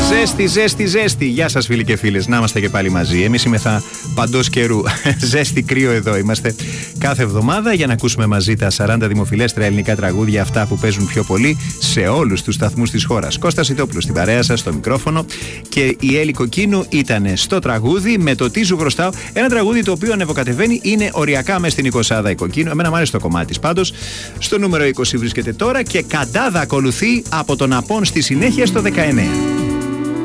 Ζέστη. Γεια σας φίλοι και φίλες. Να είμαστε και πάλι μαζί. Εμείς είμαστε παντός καιρού. Ζέστη, κρύο εδώ. Είμαστε κάθε εβδομάδα για να ακούσουμε μαζί τα 40 δημοφιλέστερα ελληνικά τραγούδια, αυτά που παίζουν πιο πολύ σε όλους τους σταθμούς της χώρας. Κώστας Ιτόπουλος στην παρέα σας, στο μικρόφωνο, και η Έλλη Κοκκίνου ήταν στο τραγούδι με το Τι σου χρωστάω. Ένα τραγούδι το οποίο ανεβοκατεβαίνει, είναι οριακά μες στην 20η η Κοκκίνου. Εμένα μου άρεσε το κομμάτι της πάντως. Στο νούμερο 20 βρίσκεται τώρα και Καντάδα ακολουθεί από τον Απόν στη συνέχεια στο 19.